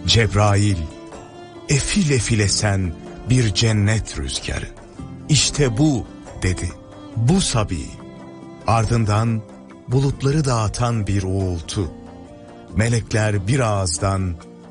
Cebrail, efil efil esen bir cennet rüzgarı. İşte bu dedi, bu Sabi. Ardından bulutları dağıtan bir uğultu. Melekler bir ağızdan